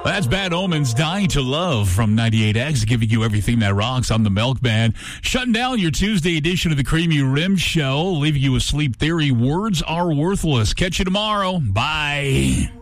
That's Bad Omens, Dying to Love from 98X, giving you everything that rocks on the Milkman. Shutting down your Tuesday edition of the Creamy Rim Show, leaving you with Sleep Theory. Words are worthless. Catch you tomorrow. Bye.